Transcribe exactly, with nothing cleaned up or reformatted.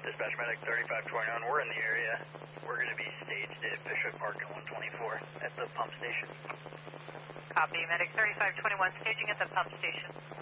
Dispatch Medic thirty-five twenty-one, we're in the area. We're going to be staged at Bishop Park at one twenty-four at the pump station. Copy, Medic thirty-five twenty-one, staging at the pump station.